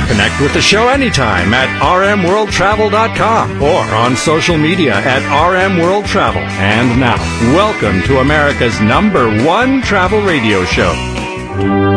Connect with the show anytime at rmworldtravel.com or on social media at rmworldtravel. And now, welcome to America's #1 travel radio show.